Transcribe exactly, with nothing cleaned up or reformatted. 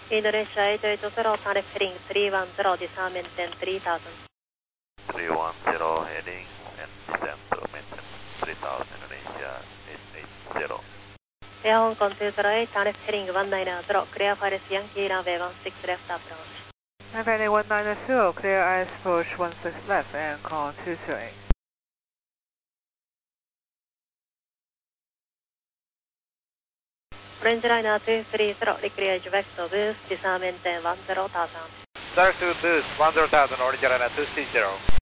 Indonesia eight eight zero, Tarif heading three one zero, disarm maintain three thousand. three one zero heading and descent to maintain three thousand, Indonesia eight eight zero. Air Hong Kong two zero eight, Tarif heading one nine zero, clear for Yankee runway one six left approach. Heading one nine zero, clear ice approach one six left and call two zero eight. Range liner two three zero, recreate vector boost, disarm maintain one zero thousand. Dark two boost one zero thousand, orange liner two three zero.